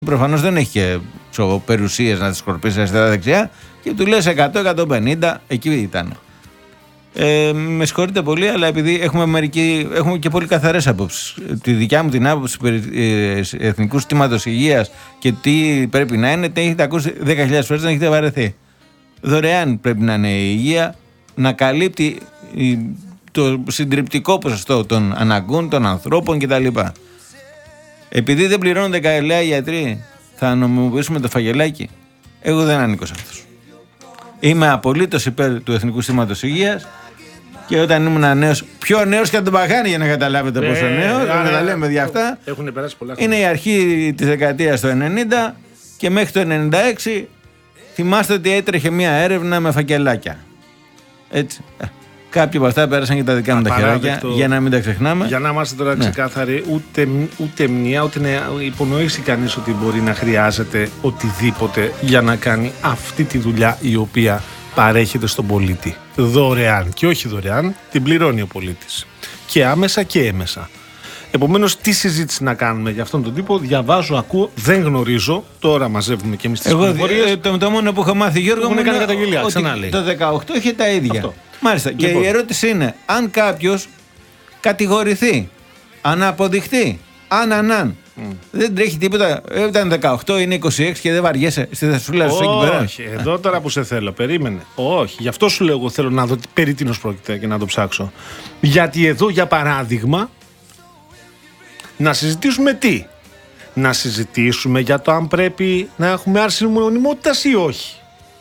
Προφανώς δεν έχει και περιουσίες να τις σκορπίσει αριστερά-δεξιά και του λες 100-150, εκεί ήταν. Με συγχωρείτε πολύ, αλλά επειδή έχουμε και πολύ καθαρές απόψεις. Τη δικιά μου την άποψη περί εθνικού συστήματος υγείας και τι πρέπει να είναι, την έχετε ακούσει 10.000 φορές, δεν έχετε βαρεθεί. Δωρεάν πρέπει να είναι η υγεία, να καλύπτει το συντριπτικό ποσοστό των αναγκών, των ανθρώπων κτλ. Επειδή δεν πληρώνονται καλά οι γιατροί, θα νομιμοποιήσουμε το φαγελάκι. Εγώ δεν ανήκω σε αυτούς. Είμαι απολύτως υπέρ του Εθνικού Συστήματος Υγείας και όταν ήμουν νέος, πιο νέος και τον Παγάνη, για να καταλάβετε πόσο νέος, δεν τα λέμε για αυτά. Έχουν περάσει πολλά χρόνια. Είναι η αρχή της δεκαετίας του 90 και μέχρι το 96 θυμάστε ότι έτρεχε μια έρευνα με φακελάκια. Έτσι. Κάποιοι από αυτά πέρασαν και τα δικά μου τα χεράκια, για να μην τα ξεχνάμε. Για να είμαστε τώρα ξεκάθαροι, ούτε μνήμα, ούτε να υπονοήσει κανείς ότι μπορεί να χρειάζεται οτιδήποτε για να κάνει αυτή τη δουλειά η οποία παρέχεται στον πολίτη. Δωρεάν και όχι δωρεάν, την πληρώνει ο πολίτης. Και άμεσα και έμεσα. Επομένως, τι συζήτηση να κάνουμε για αυτόν τον τύπο, διαβάζω, ακούω, δεν γνωρίζω. Τώρα μαζεύουμε και εμείς τις πληροφορίες. Το μόνο που έχω μάθει, Γιώργο, μου είναι καταγγελία. ότι το 18 είχε τα ίδια. Αυτό. Μάλιστα. Λοιπόν. Και η ερώτηση είναι, αν κάποιος κατηγορηθεί, αν αποδειχθεί, αν. Δεν τρέχει τίποτα. Ήταν 18, είναι 26 και δεν βαριέσαι στη θεσούλα σου εκεί πέρα. Όχι, εδώ τώρα που σε θέλω, περίμενε. Όχι, γι' αυτό σου λέω, εγώ θέλω να δω περί τίνος πρόκειται και να το ψάξω. Γιατί εδώ, για παράδειγμα, να συζητήσουμε τι. Να συζητήσουμε για το αν πρέπει να έχουμε άρση μονιμότητας ή όχι.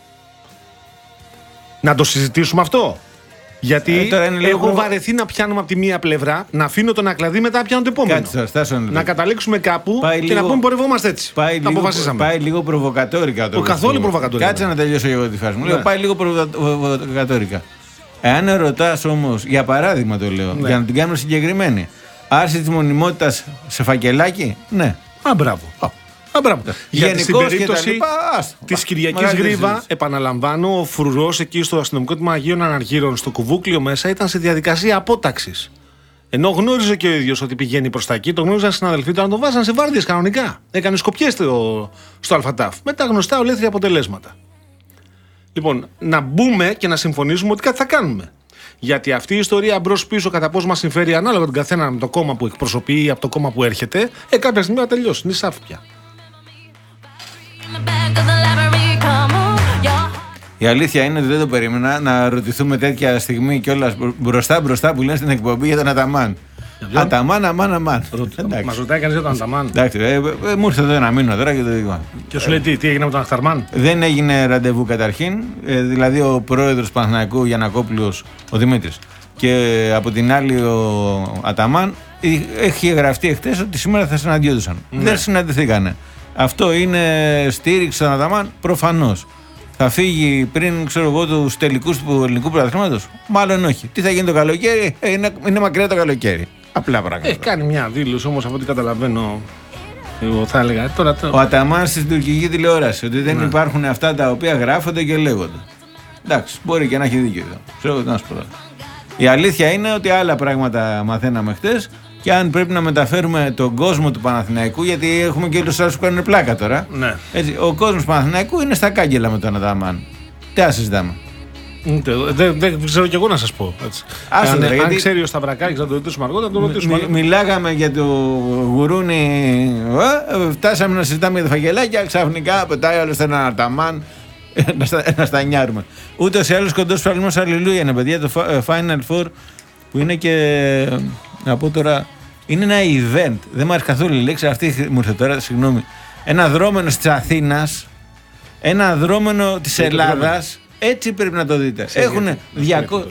Να το συζητήσουμε αυτό. Γιατί έχω βαρεθεί να πιάνουμε από τη μία πλευρά, να αφήνω τον ακλαδί, μετά πιάνω το επόμενο. Να καταλήξουμε κάπου και να πούμε πορευόμαστε έτσι. Πάει λίγο προβοκατόρικα. Καθόλου προβοκατόρικα. Κάτσε να τελειώσω εγώ τη φάση μου. Λέω, πάει λίγο προβοκατόρικα. Εάν ρωτάς όμως, για παράδειγμα το λέω, για να την κάνουμε συγκεκριμένη, άρση της μονιμότητας σε φακελάκι, ναι. Μπράβο. Γιατί στην περίπτωση της Κυριακής Γρίβα, επαναλαμβάνω, ο φρουρός εκεί στο αστυνομικό τμήμα Αγίων Αναργύρων, στο κουβούκλιο μέσα, ήταν σε διαδικασία απόταξης. Ενώ γνώριζε και ο ίδιος ότι πηγαίνει προς τα εκεί, το γνώριζαν συναδελφοί του, αλλά τον βάζαν σε βάρδιες κανονικά. Έκανε σκοπιές στο ΑΛΦΑΤΑΦ με τα γνωστά ολέθρια αποτελέσματα. Λοιπόν, να μπούμε και να συμφωνήσουμε ότι κάτι θα κάνουμε. Γιατί αυτή η ιστορία μπρος-πίσω, κατά πώς μας συμφέρει ανάλογα τον καθένα με το κόμμα που εκπροσωπεί ή από το κόμμα που έρχεται, κάποια στιγμή θα τελειώσει. Είναι σάφη πια. Η αλήθεια είναι ότι δεν το περίμενα να ρωτηθούμε τέτοια στιγμή κιόλας μπροστά που λένε στην εκπομπή για τον Αταμάν. Αταμάν. Μας ρωτάει κανείς για τον Αταμάν. Εντάξει, μου ήρθε εδώ ένα μήνα τώρα και το δικό. Και σου λέει τι έγινε με τον Αχταρμάν. Δεν έγινε ραντεβού καταρχήν. Δηλαδή ο πρόεδρος Παναθηναϊκού Γιαννακόπουλος, ο Δημήτρης, και από την άλλη ο Αταμάν, έχει γραφτεί εχθές ότι σήμερα θα συναντιόντουσαν. Δεν συναντηθήκανε. Αυτό είναι στήριξη στον Αταμάν, προφανώς. Θα φύγει πριν, ξέρω εγώ, τους τελικούς του ελληνικού πρωταθλήματος? Μάλλον όχι. Τι θα γίνει το καλοκαίρι? Είναι μακριά το καλοκαίρι. Απλά πράγματα. Έχει κάνει μια δήλωση όμως, από ό,τι καταλαβαίνω, εγώ θα έλεγα. Ο Αταμάν στην τουρκική τηλεόραση, ότι δεν υπάρχουν αυτά τα οποία γράφονται και λέγονται. Εντάξει, μπορεί και να έχει δίκιο εδώ. Ξέρω τι να σου πω. Η αλήθεια είναι ότι άλλα πράγματα μαθαίναμε χτες. Και αν πρέπει να μεταφέρουμε τον κόσμο του Παναθηναϊκού, γιατί έχουμε και άλλους άλλους που κάνουν πλάκα τώρα. Ναι. Έτσι, ο κόσμος του Παναθηναϊκού είναι στα κάγκελα με τον Αταμάν. Τι να συζητάμε. Δεν ξέρω κι εγώ να σας πω. Αν ξέρει ο Σταυρακάκης να το ρωτήσουμε αργότερα, να το ρωτήσουμε. Μιλάγαμε για το γουρούνι. Φτάσαμε να συζητάμε για τα φαγγελάκια. Ξαφνικά πετάει άλλο στον Αταμάν να στανιάρουμε. Ούτως ή άλλως κοντός φραγμός αλληλούια είναι, παιδιά. Το Final Four που είναι και. Να πω τώρα, είναι ένα event. Δεν μου άρεσε καθόλου η λέξη αυτή, μου ήρθε τώρα, συγγνώμη. Ένα δρόμενο της Αθήνας, ένα δρόμενο της Ελλάδας. Έτσι πρέπει να το δείτε. Έχουν 200.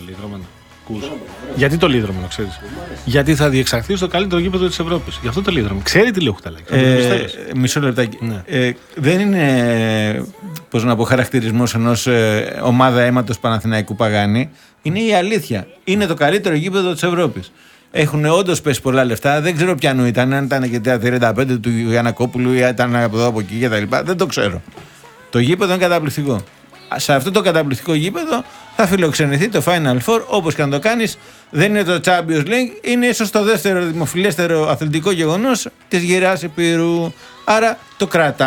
Γιατί το λίδρομο, ξέρεις? Γιατί θα διεξαχθεί στο καλύτερο γήπεδο της Ευρώπης. Γι' αυτό το λίδρομο. Ξέρει τι λέω, μισό λεπτάκι. Δεν είναι, πώς να πω, χαρακτηρισμός ενός ομάδα αίματος Παναθηναϊκού Παγάνη. Είναι η αλήθεια. Είναι το καλύτερο γήπεδο της Ευρώπης. Έχουν όντως πέσει πολλά λεφτά. Δεν ξέρω ποιανού ήταν. Αν ήταν και τα 35 του Γιαννακόπουλου ή ήταν από εδώ από εκεί κτλ. Δεν το ξέρω. Το γήπεδο είναι καταπληκτικό. Σε αυτό το καταπληκτικό γήπεδο θα φιλοξενηθεί το Final Four. Όπως και αν το κάνεις, δεν είναι το Champions League, είναι ίσως το δεύτερο δημοφιλέστερο αθλητικό γεγονός της γυράς Επίρου. Άρα το κρατά.